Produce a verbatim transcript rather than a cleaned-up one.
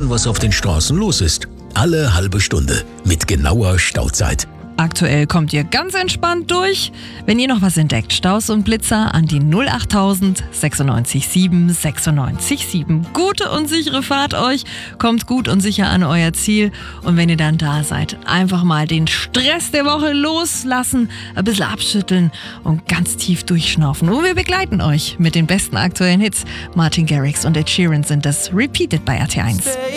wissen, was auf den Straßen los ist. Alle halbe Stunde mit genauer Stauzeit. Aktuell kommt ihr ganz entspannt durch. Wenn ihr noch was entdeckt, Staus und Blitzer an die null achttausend sechsundneunzig sieben sechsundneunzig sieben. Gute und sichere Fahrt euch, kommt gut und sicher an euer Ziel. Und wenn ihr dann da seid, einfach mal den Stress der Woche loslassen, ein bisschen abschütteln und ganz tief durchschnaufen. Und wir begleiten euch mit den besten aktuellen Hits. Martin Garrix und Ed Sheeran sind das Repeated bei R T eins.